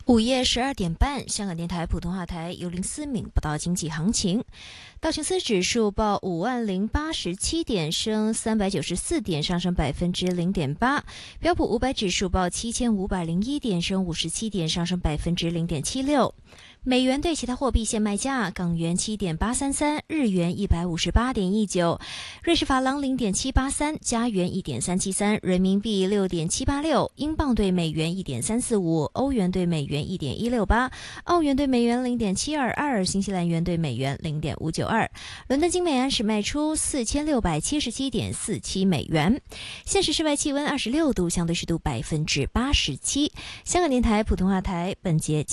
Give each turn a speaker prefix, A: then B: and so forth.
A: 午夜12点半，香港电台普通话台由林思敏报道经济行情。道琼斯指数报50087点，升394点，上升0.8%。标普500指数报7501点，升57点，上升0.76%。美元对其他货币现卖价：港元7.833，日元158.19，瑞士法郎0.783，加元1.373，人民币6.786，英镑对美元1.345，欧元对美元1.168，澳元对美元0.722，新西兰元对美元0.592。伦敦金每安士卖出4677.47美元。现时室外气温26度，相对湿度87%。香港电台普通话台本节